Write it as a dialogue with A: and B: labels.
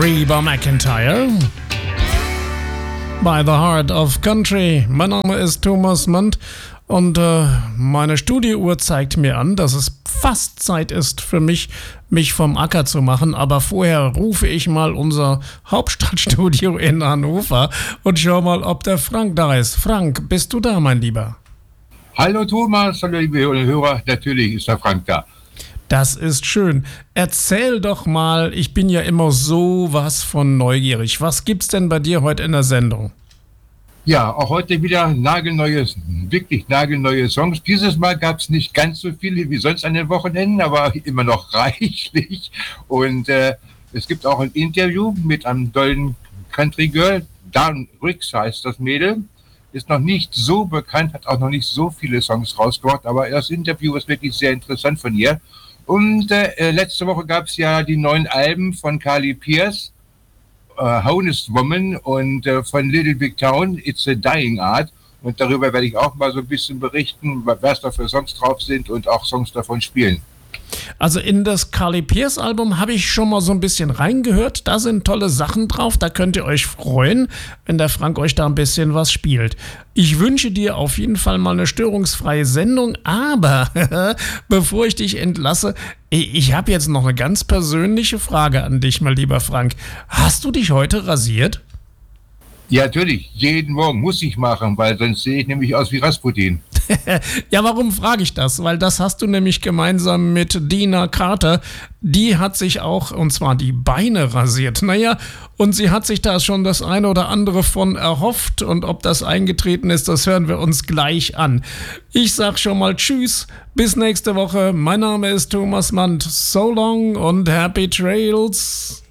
A: Reba McEntire by the Heart of Country. Mein Name ist Thomas Mandt und meine Studiouhr zeigt mir an, dass es fast Zeit ist für mich vom Acker zu machen. Aber vorher rufe ich mal unser Hauptstadtstudio in Hannover und schau mal, ob der Frank da ist. Frank, bist du da, mein Lieber?
B: Hallo Thomas, hallo liebe Hörer, natürlich ist der Frank da.
A: Das ist schön. Erzähl doch mal, ich bin ja immer sowas von neugierig. Was gibt's denn bei dir heute in der Sendung?
B: Ja, auch heute wieder wirklich nagelneue Songs. Dieses Mal gab es nicht ganz so viele wie sonst an den Wochenenden, aber immer noch reichlich. Und es gibt auch ein Interview mit einem tollen Country Girl. Dan Ricks heißt das Mädel. Ist noch nicht so bekannt, hat auch noch nicht so viele Songs rausgebracht, aber das Interview ist wirklich sehr interessant von ihr. Und letzte Woche gab es ja die neuen Alben von Carly Pearce, Honest Woman und von Little Big Town, It's a Dying Art. Und darüber werde ich auch mal so ein bisschen berichten, was da für Songs drauf sind und auch Songs davon spielen.
A: Also in das Carly Pearce Album habe ich schon mal so ein bisschen reingehört. Da sind tolle Sachen drauf. Da könnt ihr euch freuen, wenn der Frank euch da ein bisschen was spielt. Ich wünsche dir auf jeden Fall mal eine störungsfreie Sendung. Aber bevor ich dich entlasse, ich habe jetzt noch eine ganz persönliche Frage an dich, mein lieber Frank. Hast du dich heute rasiert?
B: Ja, natürlich. Jeden Morgen muss ich machen, weil sonst sehe ich nämlich aus wie Rasputin.
A: Ja, warum frage ich das? Weil das hast du nämlich gemeinsam mit Dina Carter. Die hat sich auch, und zwar die Beine rasiert. Naja, und sie hat sich da schon das eine oder andere von erhofft. Und ob das eingetreten ist, das hören wir uns gleich an. Ich sag schon mal Tschüss, bis nächste Woche. Mein Name ist Thomas Mandt. So long und happy trails.